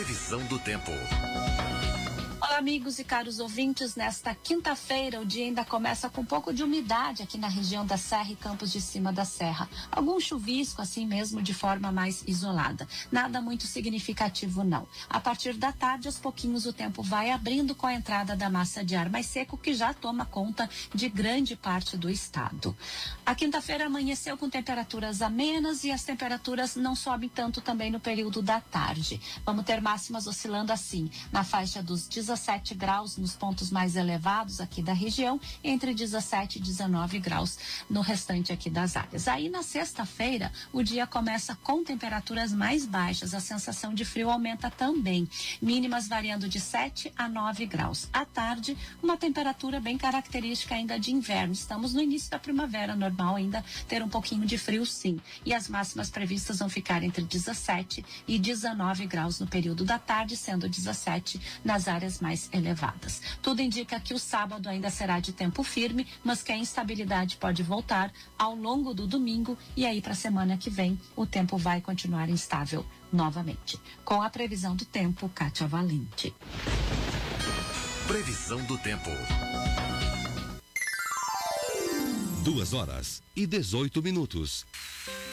Previsão do tempo. Olá, amigos e caros ouvintes. Nesta quinta-feira, o dia ainda começa com um pouco de umidade aqui na região da Serra e Campos de Cima da Serra. Algum chuvisco, assim mesmo, de forma mais isolada. Nada muito significativo, não. A partir da tarde, aos pouquinhos, o tempo vai abrindo com a entrada da massa de ar mais seco, que já toma conta de grande parte do estado. A quinta-feira amanheceu com temperaturas amenas e as temperaturas não sobem tanto também no período da tarde. Vamos ter máximas oscilando assim, na faixa dos 17 graus nos pontos mais elevados aqui da região, entre 17 e 19 graus no restante aqui das áreas. Aí na sexta-feira o dia começa com temperaturas mais baixas, a sensação de frio aumenta também, mínimas variando de 7 a 9 graus. À tarde, uma temperatura bem característica ainda de inverno, estamos no início da primavera, normal ainda ter um pouquinho de frio sim, e as máximas previstas vão ficar entre 17 e 19 graus no período da tarde, sendo 17 nas áreas mais elevadas. Tudo indica que o sábado ainda será de tempo firme, mas que a instabilidade pode voltar ao longo do domingo e aí para a semana que vem o tempo vai continuar instável novamente. Com a previsão do tempo, Kátia Valente. Previsão do tempo. 2 horas e 18 minutos.